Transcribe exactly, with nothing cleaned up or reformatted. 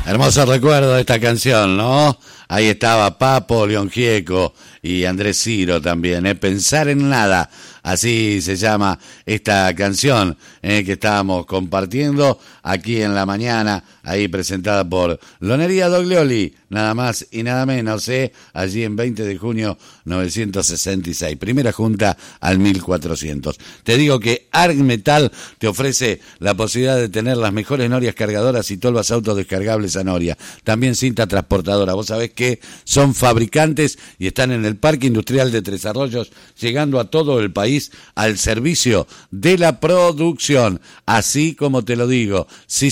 Hermoso recuerdo de esta canción, ¿no? Ahí estaba Papo, León Gieco y Andrés Ciro también, ¿eh? Pensar en nada, así se llama esta canción ¿eh? que estábamos compartiendo aquí en la mañana, ahí presentada por Lonería Doglioli, nada más y nada menos, ¿eh? Allí en veinte de junio novecientos sesenta y seis, primera junta al mil cuatrocientos. Te digo que Arg Metal te ofrece la posibilidad de tener las mejores norias cargadoras y tolvas autodescargables a noria, también cinta transportadora. Vos sabés que son fabricantes y están en el Parque Industrial de Tres Arroyos, llegando a todo el país al servicio de la producción, así como te lo digo. Sí,